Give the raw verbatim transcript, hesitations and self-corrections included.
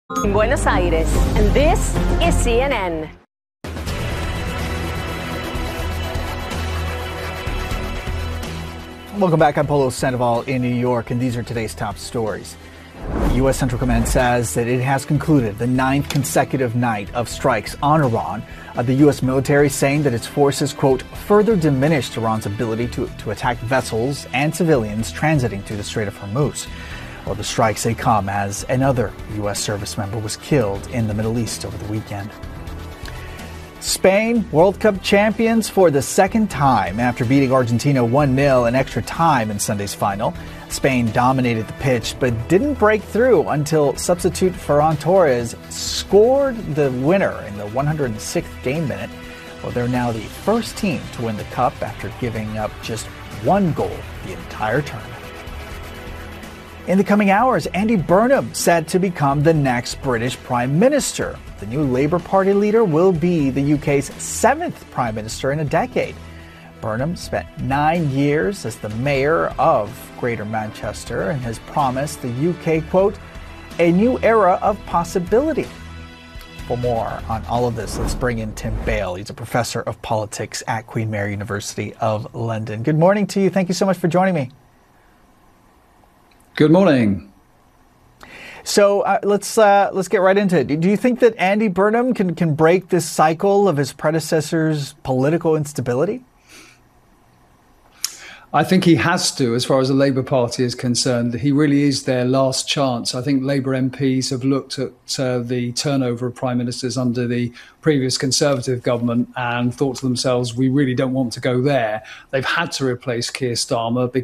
In Buenos Aires, and this is C N N. Welcome back. I'm Polo Sandoval in New York, and these are today's top stories. The U S Central Command says that it has concluded the ninth consecutive night of strikes on Iran. Uh, the U S military saying that its forces, quote, further diminished Iran's ability to, to attack vessels and civilians transiting through the Strait of Hormuz. Well, the strikes, they come as another U S service member was killed in the Middle East over the weekend. Spain, World Cup champions for the second time after beating Argentina one nil in extra time in Sunday's final. Spain dominated the pitch but didn't break through until substitute Ferran Torres scored the winner in the one hundred sixth game minute. Well, they're now the first team to win the cup after giving up just one goal the entire tournament. In the coming hours, Andy Burnham set to become the next British Prime Minister. The new Labour Party leader will be the U K's seventh Prime Minister in a decade. Burnham spent nine years as the mayor of Greater Manchester and has promised the U K, quote, a new era of possibility. For more on all of this, let's bring in Tim Bale. He's a professor of politics at Queen Mary University of London. Good morning to you. Thank you so much for joining me. Good morning. So uh, let's uh, let's get right into it. Do you think that Andy Burnham can, can break this cycle of his predecessor's political instability? I think he has to, as far as the Labour Party is concerned. He really is their last chance. I think Labour M Ps have looked at uh, the turnover of prime ministers under the previous Conservative government and thought to themselves, we really don't want to go there. They've had to replace Keir Starmer